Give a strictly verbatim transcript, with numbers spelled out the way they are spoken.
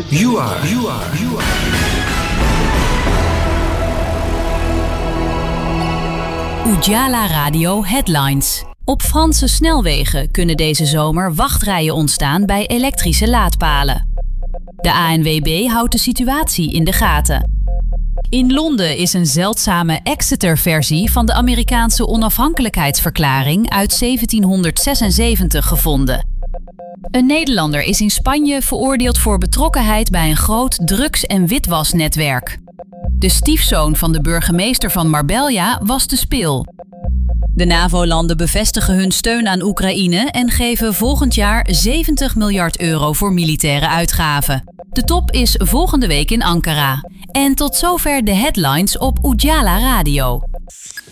You are, you are, you are. Oejala Radio Headlines. Op Franse snelwegen kunnen deze zomer wachtrijen ontstaan bij elektrische laadpalen. De A N W B houdt de situatie in de gaten. In Londen is een zeldzame Exeter-versie van de Amerikaanse onafhankelijkheidsverklaring uit zeventienhonderdzesenzeventig gevonden. Een Nederlander is in Spanje veroordeeld voor betrokkenheid bij een groot drugs- en witwasnetwerk. De stiefzoon van de burgemeester van Marbella was de spil. De NAVO-landen bevestigen hun steun aan Oekraïne en geven volgend jaar zeventig miljard euro voor militaire uitgaven. De top is volgende week in Ankara. En tot zover de headlines op Oejala Radio.